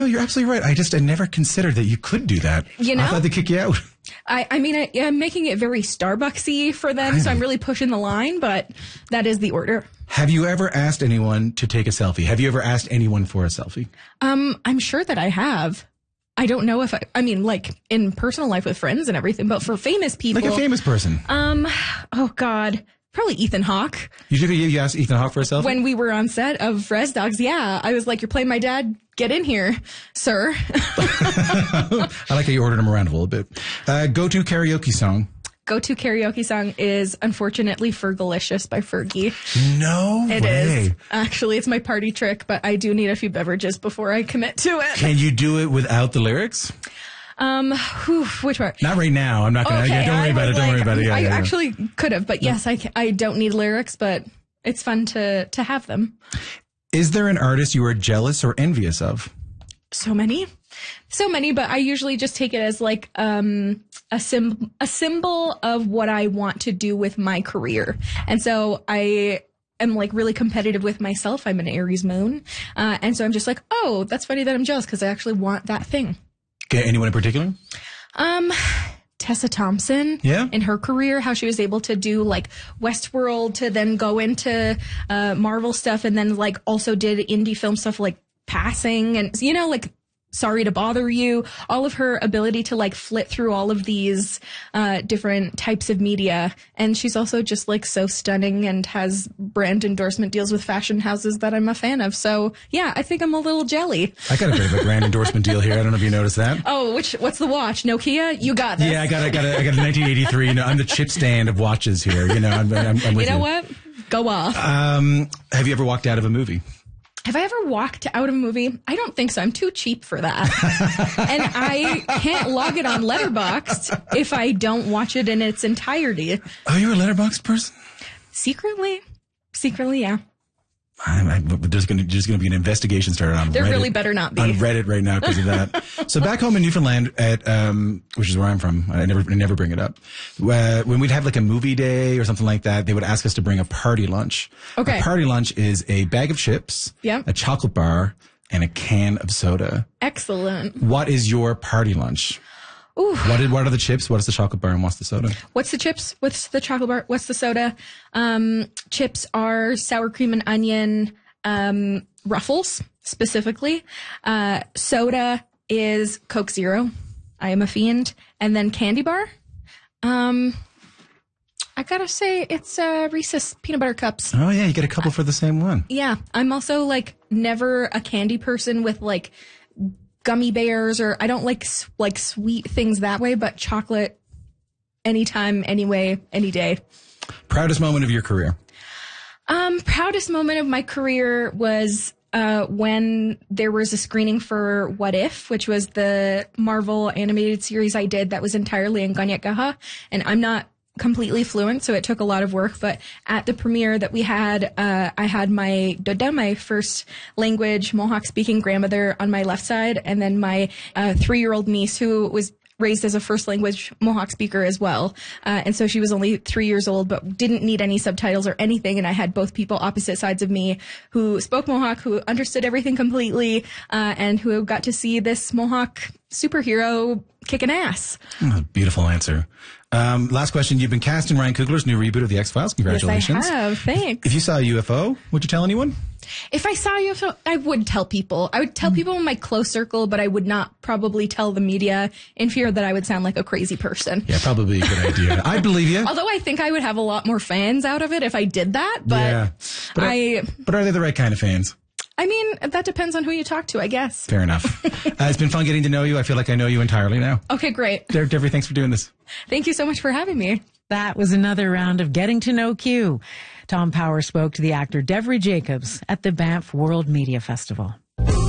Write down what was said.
No, you're absolutely right. I never considered that you could do that. You know? I thought they'd kick you out. I'm making it very Starbucksy for them, so I'm really pushing the line, but that is the order. Have you ever asked anyone to take a selfie? Have you ever asked anyone for a selfie? I'm sure that I have. I don't know if like in personal life with friends and everything, but for famous people. Like a famous person. Oh God. Probably Ethan Hawke. You asked Ethan Hawke for a selfie? When we were on set of Res Dogs, yeah. I was like, you're playing my dad. Get in here, sir. I like how you ordered him around a little bit. Go-to karaoke song. Go-to karaoke song is, unfortunately, Fergalicious by Fergie. No way. It is. Actually, it's my party trick, but I do need a few beverages before I commit to it. Can you do it without the lyrics? Which part? Not right now. I'm not going to. Don't worry about it. Don't worry about it. I actually could have, but yes, I don't need lyrics, but it's fun to have them. Is there an artist you are jealous or envious of? So many, but I usually just take it as like a symbol of what I want to do with my career, and so I am like really competitive with myself. I'm an Aries moon, and so I'm just like, oh, that's funny that I'm jealous because I actually want that thing. Okay, anyone in particular? Tessa Thompson. Yeah. In her career, how she was able to do like Westworld to then go into Marvel stuff and then like also did indie film stuff like Passing and, like Sorry to Bother You. All of her ability to like flit through all of these different types of media. And she's also just like so stunning and has brand endorsement deals with fashion houses that I'm a fan of. So yeah, I think I'm a little jelly. I got a bit of a brand endorsement deal here. I don't know if you noticed that. Oh, what's the watch? Nokia? You got this. Yeah, I got a 1983. I'm the chip stand of watches here. I'm with you. You know what? Go off. Have you ever walked out of a movie? Have I ever walked out of a movie? I don't think so. I'm too cheap for that. And I can't log it on Letterboxd if I don't watch it in its entirety. Oh, you're a Letterboxd person? Secretly, yeah. There's going to be an investigation started on Reddit. There really better not be. On Reddit right now because of that. So back home in Newfoundland, which is where I'm from, I never bring it up. When we'd have like a movie day or something like that, they would ask us to bring a party lunch. Okay. A party lunch is a bag of chips, a chocolate bar, and a can of soda. Excellent. What is your party lunch? Ooh. What are the chips? What is the chocolate bar and what's the soda? What's the chips? What's the chocolate bar? What's the soda? Chips are sour cream and onion, Ruffles specifically. Soda is Coke Zero. I am a fiend. And then candy bar. I gotta say it's Reese's peanut butter cups. Oh yeah, you get a couple for the same one. Yeah, I'm also like never a candy person with like gummy bears, or I don't like sweet things that way, but chocolate anytime, anyway, any day. Proudest moment of your career? Proudest moment of my career was when there was a screening for What If, which was the Marvel animated series I did that was entirely in Ganyakaha, and I'm not completely fluent, so it took a lot of work, but at the premiere that we had, I had my Doda, my first language Mohawk speaking grandmother on my left side, and then my 3-year-old niece who was raised as a first language Mohawk speaker as well. And so she was only 3 years old, but didn't need any subtitles or anything. And I had both people opposite sides of me who spoke Mohawk, who understood everything completely, and who got to see this Mohawk superhero kicking ass. Oh, beautiful answer. Last question. You've been cast in Ryan Coogler's new reboot of The X-Files. Congratulations. Yes, I have. Thanks. If you saw a UFO, would you tell anyone? If I saw a UFO, I would tell people. I would tell people in my close circle, but I would not probably tell the media in fear that I would sound like a crazy person. Yeah, probably a good idea. I believe you. Although I think I would have a lot more fans out of it if I did that. But yeah. But are they the right kind of fans? I mean, that depends on who you talk to, I guess. Fair enough. It's been fun getting to know you. I feel like I know you entirely now. Okay, great. Devery, thanks for doing this. Thank you so much for having me. That was another round of Getting to Know Q. Tom Power spoke to the actor Devery Jacobs at the Banff World Media Festival.